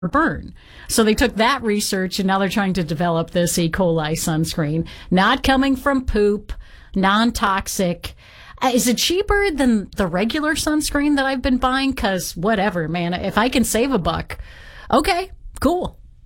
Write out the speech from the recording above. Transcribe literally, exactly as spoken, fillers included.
burn. So they took that research and now they're trying to develop this E. coli sunscreen, not coming from poop, non-toxic. Uh, Is it cheaper than the regular sunscreen that I've been buying? Because whatever, man, if I can save a buck, okay, cool.